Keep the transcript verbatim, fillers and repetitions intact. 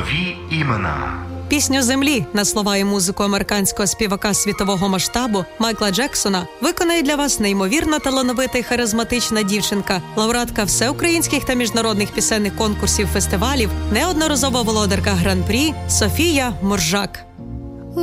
Нові імена. Пісню «Землі» на слова і музику американського співака світового масштабу Майкла Джексона виконає для вас неймовірно талановита і харизматична дівчинка, лауреатка всеукраїнських та міжнародних пісенних конкурсів, фестивалів, неодноразова володарка гран-прі Софія Моржак.